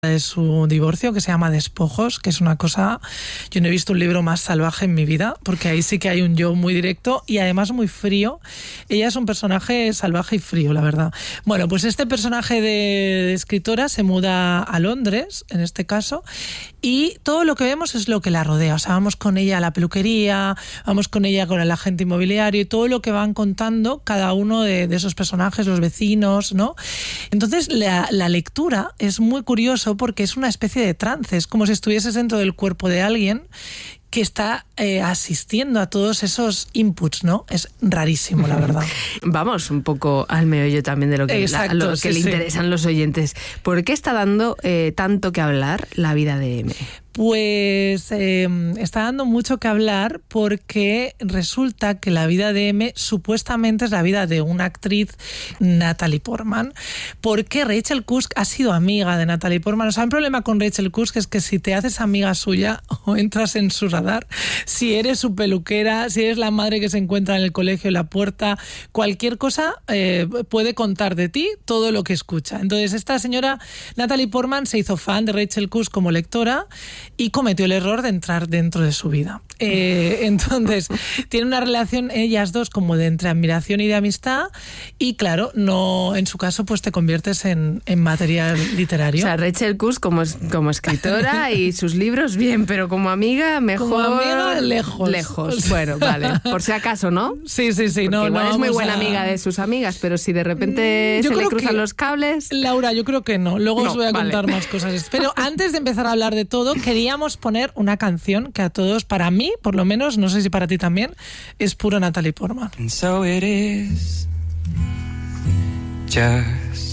de su divorcio, que se llama Despojos, que es una cosa... Yo no he visto un libro más salvaje en mi vida, porque ahí sí que hay un yo muy directo y además muy frío. Ella es un personaje salvaje y frío, la verdad. Bueno, pues este personaje de escritora se muda a Londres, en este caso, y todo lo que vemos es lo que la rodea. O sea, vamos con ella a la peluquería, vamos con ella con el agente inmobiliario y todo lo que van contando cada uno de esos personajes, los vecinos, ¿no? Entonces, la lectura es muy curioso porque es una especie de trance, es como si estuvieses dentro del cuerpo de alguien que está asistiendo a todos esos inputs, ¿no? Es rarísimo, la verdad. Vamos un poco al meollo también de lo que, exacto, le interesan los oyentes. ¿Por qué está dando tanto que hablar la vida de M? Pues está dando mucho que hablar porque resulta que la vida de M supuestamente es la vida de una actriz, Natalie Portman, porque Rachel Cusk ha sido amiga de Natalie Portman. O sea, un problema con Rachel Cusk es que si te haces amiga suya o entras en su radar, si eres su peluquera, si eres la madre que se encuentra en el colegio en la puerta, cualquier cosa puede contar de ti todo lo que escucha. Entonces esta señora Natalie Portman se hizo fan de Rachel Cusk como lectora y cometió el error de entrar dentro de su vida. Entonces, tiene una relación ellas dos como de entre admiración y de amistad y claro, no, en su caso pues te conviertes en material literario. O sea, Rachel Cusk como escritora y sus libros bien, pero como amiga mejor... Como amiga, lejos. Lejos, bueno, vale, por si acaso, ¿no? Sí. Porque No, igual es muy vamos buena amiga de sus amigas, pero si de repente se le cruzan los cables... Laura, yo creo que no. Luego os voy a contar vale. más cosas. Pero antes de empezar a hablar de todo, queríamos poner una canción que a todos, para mí, por lo menos, no sé si para ti también, es puro Natalie Portman. And so it is, just